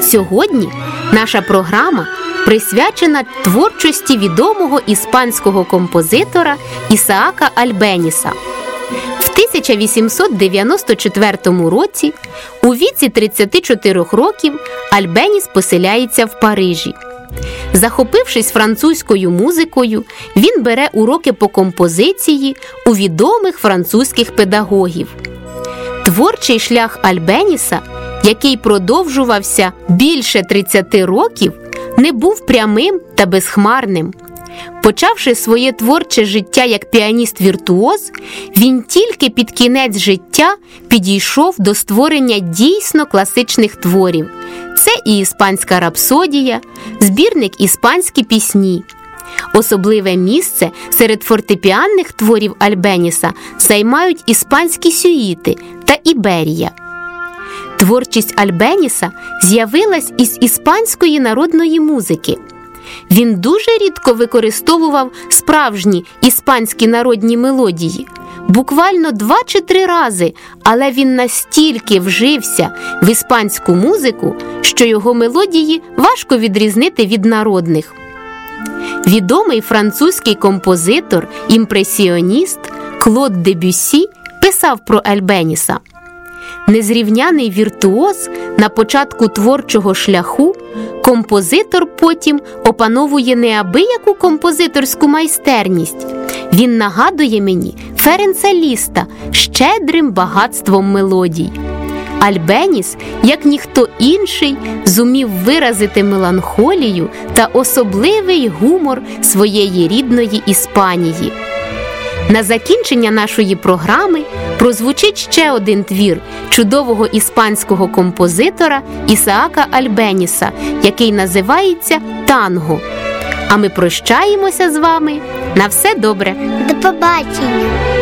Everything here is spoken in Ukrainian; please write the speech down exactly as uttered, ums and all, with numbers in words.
Сьогодні наша програма присвячена творчості відомого іспанського композитора Ісаака Альбеніса. В тисяча вісімсот дев'яносто четвертому році, у віці тридцяти чотирьох років, Альбеніс поселяється в Парижі. Захопившись французькою музикою, він бере уроки по композиції у відомих французьких педагогів. Творчий шлях Альбеніса, який продовжувався більше тридцяти років, не був прямим та безхмарним. Почавши своє творче життя як піаніст-віртуоз, він тільки під кінець життя підійшов до створення дійсно класичних творів. Це і «Іспанська рапсодія», збірник «Іспанські пісні». Особливе місце серед фортепіанних творів Альбеніса займають «Іспанські сюїти» та «Іберія». Творчість Альбеніса з'явилась із іспанської народної музики. Він дуже рідко використовував справжні іспанські народні мелодії, буквально два чи три рази, але він настільки вжився в іспанську музику, що його мелодії важко відрізнити від народних. Відомий французький композитор, імпресіоніст Клод Дебюссі писав про Альбеніса: незрівняний віртуоз на початку творчого шляху, композитор потім опановує неабияку композиторську майстерність. Він нагадує мені Ференца Ліста щедрим багатством мелодій. Альбеніс, як ніхто інший, зумів виразити меланхолію та особливий гумор своєї рідної Іспанії. На закінчення нашої програми прозвучить ще один твір чудового іспанського композитора Ісаака Альбеніса, який називається «Танго». А ми прощаємося з вами. На все добре! До побачення!